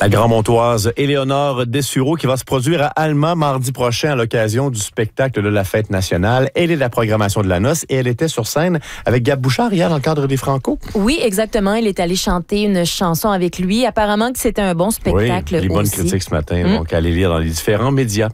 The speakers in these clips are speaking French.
La Grand-Montoise Éléonore Dessureau qui va se produire à Alma mardi prochain à l'occasion du spectacle de la Fête nationale. Elle est de la programmation de la noce et elle était sur scène avec Gab Bouchard hier dans le cadre des Franco. Oui, exactement. Elle est allée chanter une chanson avec lui. Apparemment que c'était un bon spectacle. Oui, les bonnes critiques ce matin, donc allez lire dans les différents médias.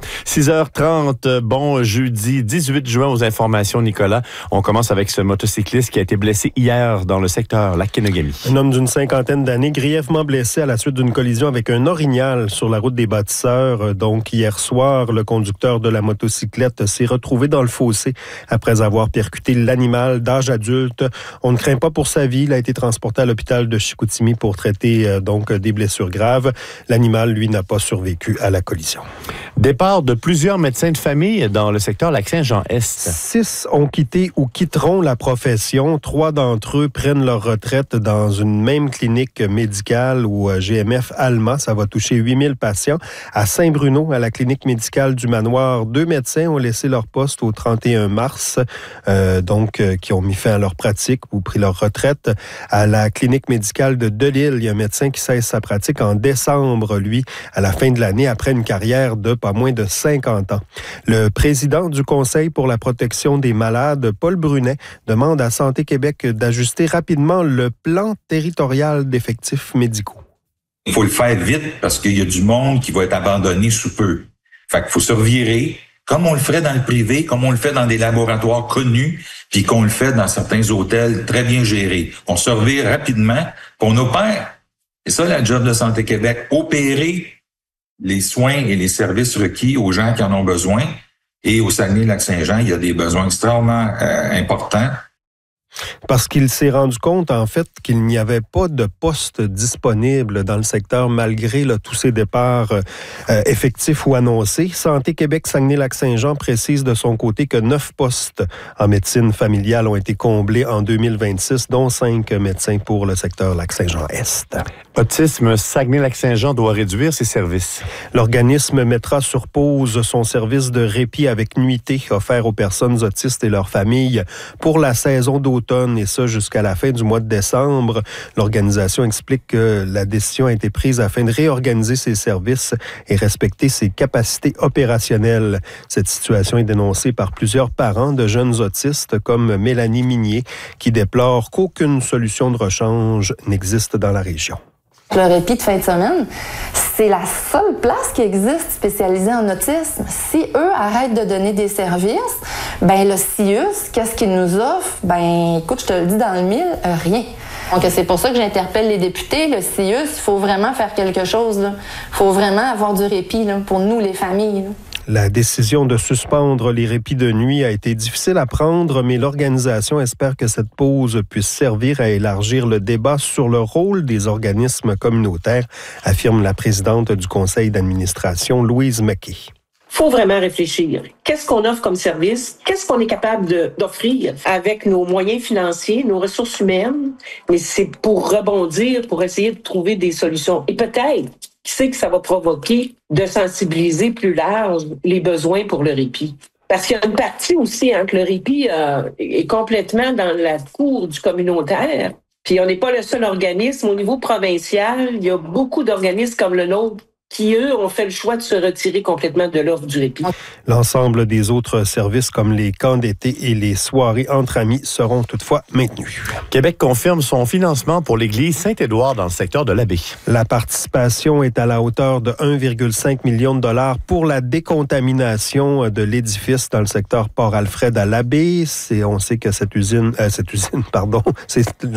6h30, bon jeudi 18 juin aux informations, Nicolas. On commence avec ce motocycliste qui a été blessé hier dans le secteur Lac-Kenogami. Un homme d'une cinquantaine d'années, grièvement blessé à la suite d'une collision avec un orignal sur la route des Bâtisseurs. Donc, hier soir, le conducteur de la motocyclette s'est retrouvé dans le fossé après avoir percuté l'animal d'âge adulte. On ne craint pas pour sa vie. Il a été transporté à l'hôpital de Chicoutimi pour traiter donc des blessures graves. L'animal, lui, n'a pas survécu à la collision. Départ de plusieurs médecins de famille dans le secteur Lac-Saint-Jean-Est. 6 ont quitté ou quitteront la profession. 3 d'entre eux prennent leur retraite dans une même clinique médicale ou GMF Alma. Ça va toucher 8000 patients. À Saint-Bruno, à la clinique médicale du Manoir, 2 médecins ont laissé leur poste au 31 mars, qui ont mis fin à leur pratique ou pris leur retraite. À la clinique médicale de Delisle, il y a un médecin qui cesse sa pratique en décembre, lui, à la fin de l'année, après une carrière de pas moins de 50 ans. Le président du Conseil pour la protection des malades, Paul Brunet, demande à Santé Québec d'ajuster rapidement le plan territorial d'effectifs médicaux. Il faut le faire vite parce qu'il y a du monde qui va être abandonné sous peu. Fait qu'il faut se revirer, comme on le ferait dans le privé, comme on le fait dans des laboratoires connus, puis qu'on le fait dans certains hôtels très bien gérés. On se revire rapidement, qu'on opère. C'est ça la job de Santé Québec, opérer les soins et les services requis aux gens qui en ont besoin. Et au Saguenay-Lac-Saint-Jean, il y a des besoins extrêmement importants. Parce qu'il s'est rendu compte, en fait, qu'il n'y avait pas de poste disponible dans le secteur malgré tous ces départs effectifs ou annoncés. Santé Québec Saguenay-Lac-Saint-Jean précise de son côté que 9 postes en médecine familiale ont été comblés en 2026, dont 5 médecins pour le secteur Lac-Saint-Jean-Est. Autisme Saguenay-Lac-Saint-Jean doit réduire ses services. L'organisme mettra sur pause son service de répit avec nuitée offert aux personnes autistes et leurs familles pour la saison d'automne, et ça jusqu'à la fin du mois de décembre. L'organisation explique que la décision a été prise afin de réorganiser ses services et respecter ses capacités opérationnelles. Cette situation est dénoncée par plusieurs parents de jeunes autistes comme Mélanie Minier, qui déplore qu'aucune solution de rechange n'existe dans la région. Le répit de fin de semaine, c'est la seule place qui existe spécialisée en autisme. Si eux arrêtent de donner des services, le CIUS, qu'est-ce qu'ils nous offrent? Écoute, je te le dis dans le mille, rien. Donc, c'est pour ça que j'interpelle les députés. Le CIUS, il faut vraiment faire quelque chose. Il faut vraiment avoir du répit pour nous, les familles. La décision de suspendre les répits de nuit a été difficile à prendre, mais l'organisation espère que cette pause puisse servir à élargir le débat sur le rôle des organismes communautaires, affirme la présidente du conseil d'administration, Louise Mackey. Il faut vraiment réfléchir. Qu'est-ce qu'on offre comme service? Qu'est-ce qu'on est capable d'offrir avec nos moyens financiers, nos ressources humaines? Mais c'est pour rebondir, pour essayer de trouver des solutions. Et peut-être, qui sait que ça va provoquer de sensibiliser plus large les besoins pour le répit. Parce qu'il y a une partie aussi, que le répit est complètement dans la cour du communautaire. Puis on n'est pas le seul organisme. Au niveau provincial, il y a beaucoup d'organismes comme le nôtre qui, eux, ont fait le choix de se retirer complètement de l'offre du répit. L'ensemble des autres services, comme les camps d'été et les soirées entre amis, seront toutefois maintenus. Québec confirme son financement pour l'église Saint-Édouard dans le secteur de l'Abbé. La participation est à la hauteur de 1,5 million de dollars pour la décontamination de l'édifice dans le secteur Port-Alfred à l'Abbé. On sait que c'est